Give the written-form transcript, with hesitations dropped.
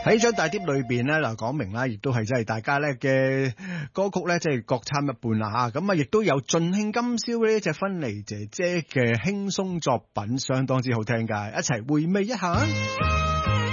喺張大碟裏邊咧，嗱講明啦，亦都係真係大家咧嘅歌曲咧，即係各參一半啦嚇。咁啊，亦都有盡興今宵呢隻芬妮姐姐嘅輕鬆作品，相當之好聽㗎，一齊回味一下。